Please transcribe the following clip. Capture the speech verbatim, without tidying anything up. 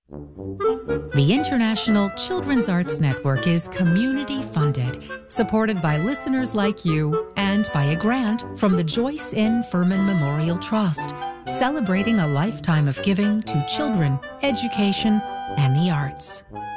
The International Children's Arts Network is community-funded, supported by listeners like you, and by a grant from the Joyce N. Furman Memorial Trust, celebrating a lifetime of giving to children, education, and the arts.